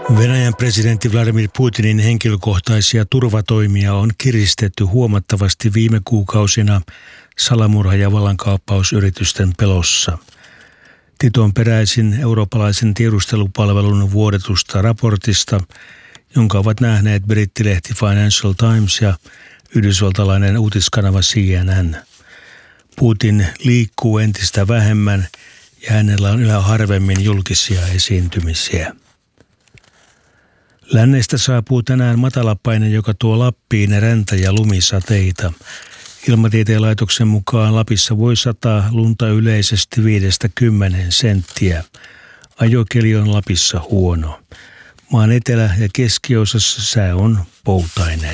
Venäjän presidentti Vladimir Putinin henkilökohtaisia turvatoimia on kiristetty huomattavasti viime kuukausina salamurha- ja vallankaappausyritysten pelossa. Tieto on peräisin eurooppalaisen tiedustelupalvelun vuodetusta raportista, jonka ovat nähneet brittilehti Financial Times ja yhdysvaltalainen uutiskanava CNN. Putin liikkuu entistä vähemmän ja hänellä on yhä harvemmin julkisia esiintymisiä. Lännestä saapuu tänään matalapaine, joka tuo Lappiin räntä- ja lumisateita. Ilmatieteen laitoksen mukaan Lapissa voi sataa lunta yleisesti 5–10 senttiä. Ajokeli on Lapissa huono. Maan etelä- ja keskiosassa sää on poutainen.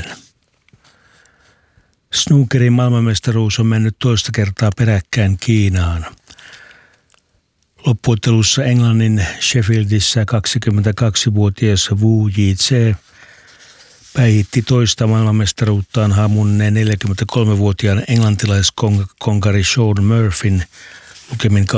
Snookerin maailmanmestaruus on mennyt toista kertaa peräkkäin Kiinaan. Loppuottelussa Englannin Sheffieldissä 22-vuotias Wu Jitse päihitti toista maailmanmestaruuttaan hamunneen 43-vuotiaan englantilaiskonkari Shaun Murphyn lukemin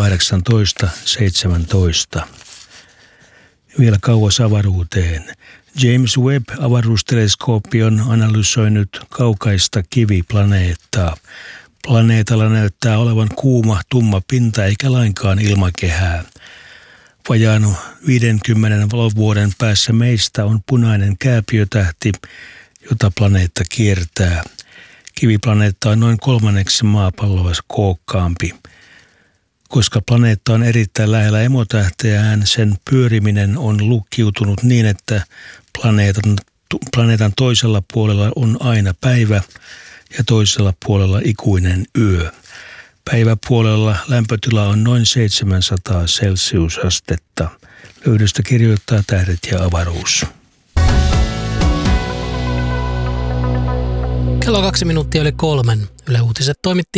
18–17. Vielä kauas avaruuteen. James Webb-avaruusteleskooppi on analysoinut kaukaista kiviplaneettaa. Planeetalla näyttää olevan kuuma, tumma pinta eikä lainkaan ilmakehää. Vajaan 50 valovuoden päässä meistä on punainen kääpiötähti, jota planeetta kiertää. Kiviplaneetta on noin kolmanneksi maapalloa kookkaampi. Koska planeetta on erittäin lähellä emotähteään, sen pyöriminen on lukkiutunut niin, että planeetan toisella puolella on aina päivä ja toisella puolella ikuinen yö. Päiväpuolella lämpötila on noin 700 celsiusastetta. Löydöstä kirjoittaa Tähdet ja avaruus. Kello 2 minuuttia yli 3. Yle Uutiset toimitti